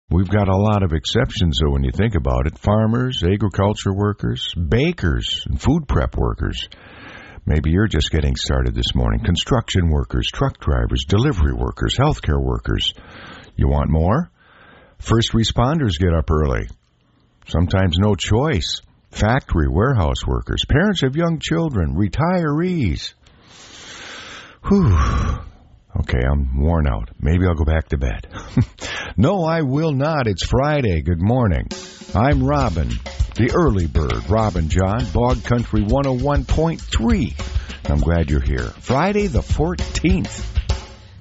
We've got a lot of exceptions, though, when you think about it. Farmers, agriculture workers, bakers, and food prep workers. Maybe you're just getting started this morning. Construction workers, truck drivers, delivery workers, healthcare workers. You want more? First responders get up early. Sometimes no choice. Factory, warehouse workers, parents of young children, retirees. Whew. Okay, I'm worn out. Maybe I'll go back to bed. No, I will not. It's Friday. Good morning. I'm Robin, the early bird. Robin John, Bog Country 101.3. I'm glad you're here. Friday the 14th.